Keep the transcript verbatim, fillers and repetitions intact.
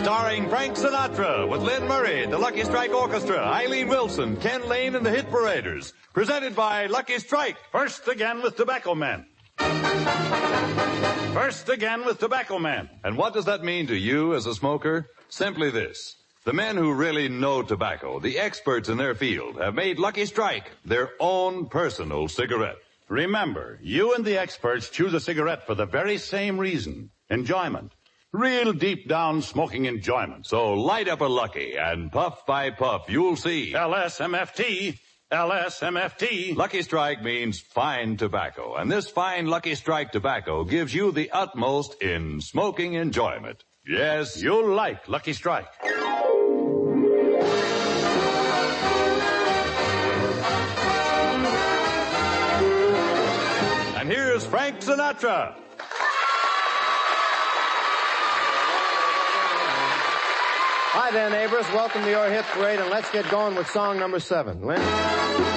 Starring Frank Sinatra with Lynn Murray, the Lucky Strike Orchestra, Eileen Wilson, Ken Lane, and the Hit Paraders. Presented by Lucky Strike. First again with Tobacco Man. First again with Tobacco Man. And what does that mean to you as a smoker? Simply this. The men who really know tobacco, the experts in their field, have made Lucky Strike their own personal cigarette. Remember, you and the experts choose a cigarette for the very same reason. Enjoyment. Real deep down smoking enjoyment. So light up a Lucky and puff by puff, you'll see. L S M F T. L S M F T. Lucky Strike means fine tobacco. And this fine Lucky Strike tobacco gives you the utmost in smoking enjoyment. Yes, you'll like Lucky Strike. And here's Frank Sinatra. Hi there, neighbors. Welcome to your hit parade, and let's get going with song number seven. Lynn?